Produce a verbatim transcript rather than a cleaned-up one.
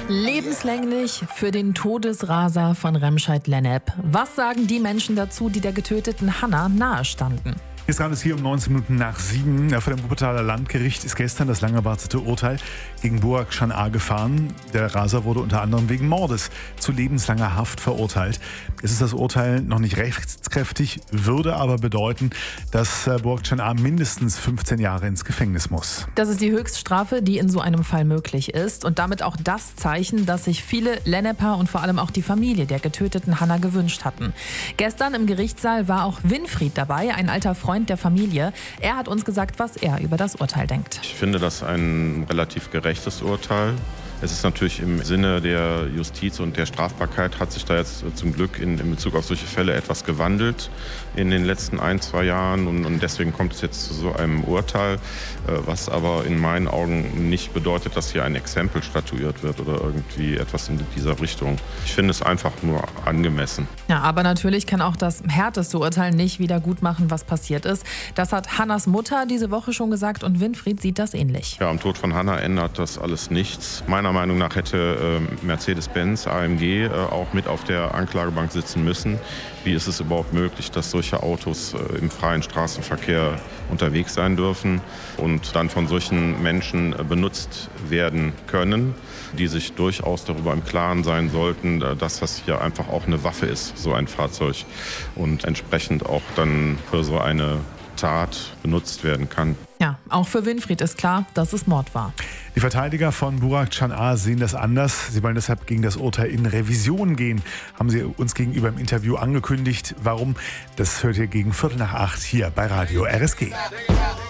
Lebenslänglich für den Todesraser von Remscheid-Lennep. Was sagen die Menschen dazu, die der getöteten Hanna nahestanden? Jetzt gerade ist hier um neunzehn Minuten nach sieben. Vor dem Wuppertaler Landgericht ist gestern das lang erwartete Urteil gegen Burak Can-A gefahren. Der Raser wurde unter anderem wegen Mordes zu lebenslanger Haft verurteilt. Es ist das Urteil noch nicht rechtskräftig, würde aber bedeuten, dass Burak Can-A mindestens fünfzehn Jahre ins Gefängnis muss. Das ist die Höchststrafe, die in so einem Fall möglich ist und damit auch das Zeichen, das sich viele Lenneper und vor allem auch die Familie der getöteten Hanna gewünscht hatten. Gestern im Gerichtssaal war auch Winfried dabei, ein alter Freund der Familie. Er hat uns gesagt, was er über das Urteil denkt. Ich finde das ein relativ gerechtes Urteil. Es ist natürlich im Sinne der Justiz und der Strafbarkeit hat sich da jetzt zum Glück in, in Bezug auf solche Fälle etwas gewandelt in den letzten ein, zwei Jahren. Und, und deswegen kommt es jetzt zu so einem Urteil, was aber in meinen Augen nicht bedeutet, dass hier ein Exempel statuiert wird oder irgendwie etwas in dieser Richtung. Ich finde es einfach nur angemessen. Ja, aber natürlich kann auch das härteste Urteil nicht wieder gut machen, was passiert ist. Das hat Hannas Mutter diese Woche schon gesagt und Winfried sieht das ähnlich. Ja, am Tod von Hanna ändert das alles nichts. Meiner Meinung nach hätte äh, Mercedes-Benz, A M G, äh, auch mit auf der Anklagebank sitzen müssen. Wie ist es überhaupt möglich, dass solche Autos äh, im freien Straßenverkehr unterwegs sein dürfen und dann von solchen Menschen äh, benutzt werden können, die sich durchaus darüber im Klaren sein sollten, dass das hier einfach auch eine Waffe ist, so ein Fahrzeug, und entsprechend auch dann für so eine Tat benutzt werden kann. Ja, auch für Winfried ist klar, dass es Mord war. Die Verteidiger von Burak Can-A sehen das anders. Sie wollen deshalb gegen das Urteil in Revision gehen, haben sie uns gegenüber im Interview angekündigt. Warum? Das hört ihr gegen Viertel nach acht hier bei Radio R S G.